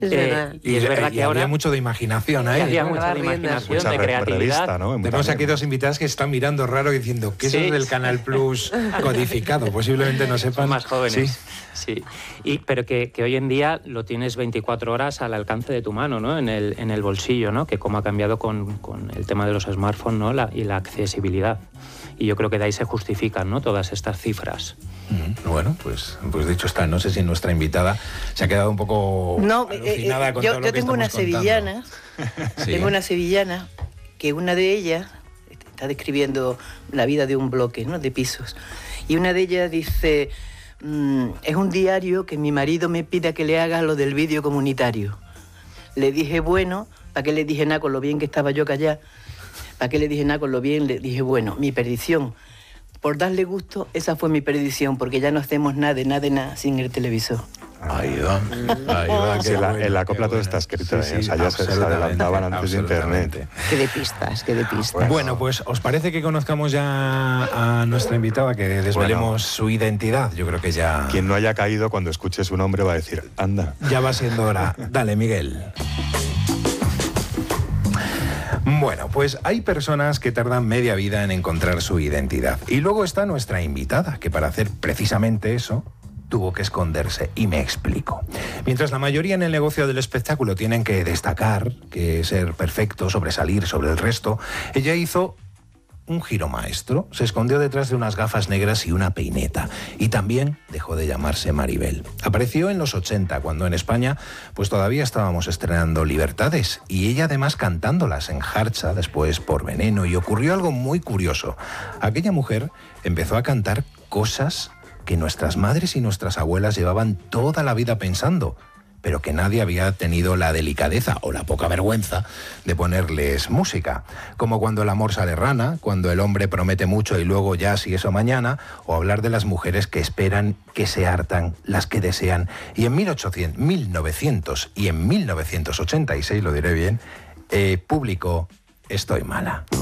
Y es verdad que ahora había mucho de imaginación ahí. Había mucha de imaginación, mucha de creatividad. revista, ¿no? Tenemos aquí dos invitadas que están mirando raro diciendo que eso es del Canal Plus codificado. Posiblemente no sepan. Son más jóvenes. Sí. Pero que hoy en día lo tienes 24 horas al alcance de tu mano, ¿no? En el bolsillo, ¿no? Que como ha cambiado con el tema de los smartphones, ¿no? Y la accesibilidad. Y yo creo que de ahí se justifican, ¿no? Todas estas cifras. Bueno, pues dicho está. No sé si nuestra invitada se ha quedado un poco alucinada con todo lo que tengo una sevillana. Sí. Tengo una sevillana que una de ellas está describiendo la vida de un bloque, ¿no? De pisos. Y una de ellas dice: es un diario que mi marido me pide que le haga lo del vídeo comunitario. Le dije, bueno, ¿para qué le dije nada con lo bien que estaba yo callada? ¿Para qué le dije nada con lo bien? Le dije, bueno, mi perdición. Por darle gusto, esa fue mi perdición, porque ya no hacemos nada sin el televisor. Ahí va. Sí, en la copla todo está escrito, Sí, o sea, ya se adelantaban antes de Internet. Qué de pistas. Bueno, pues ¿os parece que conozcamos ya a nuestra invitada, que desvelemos su identidad? Yo creo que ya... Quien no haya caído cuando escuche su nombre va a decir, anda. Ya va siendo hora. Dale, Miguel. Bueno, pues hay personas que tardan media vida en encontrar su identidad. Y luego está nuestra invitada, que para hacer precisamente eso tuvo que esconderse, y me explico. Mientras la mayoría en el negocio del espectáculo tienen que destacar, que ser perfecto, sobresalir sobre el resto, ella hizo un giro maestro, se escondió detrás de unas gafas negras y una peineta, y también dejó de llamarse Maribel. Apareció en los 80, cuando en España pues todavía estábamos estrenando Libertades, y ella además cantándolas en Jarcha, después por Veneno, y ocurrió algo muy curioso. Aquella mujer empezó a cantar cosas que nuestras madres y nuestras abuelas llevaban toda la vida pensando, pero que nadie había tenido la delicadeza o la poca vergüenza de ponerles música. Como cuando el amor sale rana, cuando el hombre promete mucho y luego ya si eso mañana, o hablar de las mujeres que esperan, que se hartan, las que desean. Y en 1900 y en 1986, lo diré bien, publicó Estoy mala.